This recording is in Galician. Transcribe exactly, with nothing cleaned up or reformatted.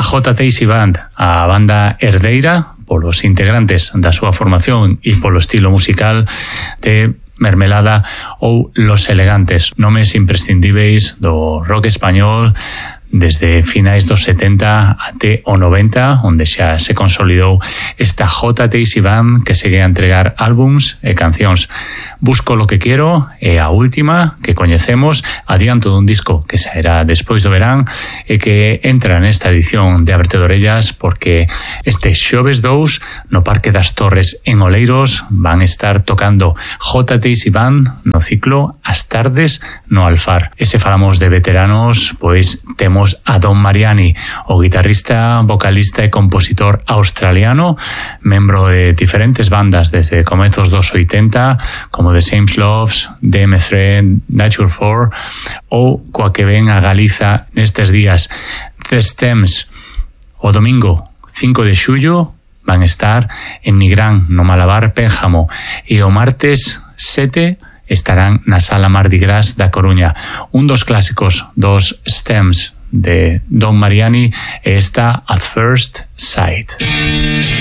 J. Tacey Band, a banda herdeira polos integrantes da súa formación e polo estilo musical de Mermelada ou Los Elegantes, nomes imprescindíveis do rock español desde finais dos setenta até o noventa, onde xa se consolidou esta J. Tacey Band que segue a entregar álbums e cancións. Busco lo que quiero é a última que coñecemos, adianto dun disco que sairá despois do verán e que entra nesta edición de Ábrete de Orellas porque este xoves dous no Parque das Torres en Oleiros van estar tocando J. Tacey Band no ciclo As Tardes no Alfar. E se falamos de veteranos, pois temos a Don Mariani, o guitarrista, vocalista e compositor australiano, membro de diferentes bandas desde comezos dos oitenta, como The Same Loves, D M tres, Nature four, ou coa que ven a Galiza nestes días, The Stems. O domingo cinco de xullo van estar en Nigrán, no Malabar Pénjamo, e o martes sete estarán na Sala Mardi Gras da Coruña. Un dos clásicos dos Stems de Don Mariani está At First Sight.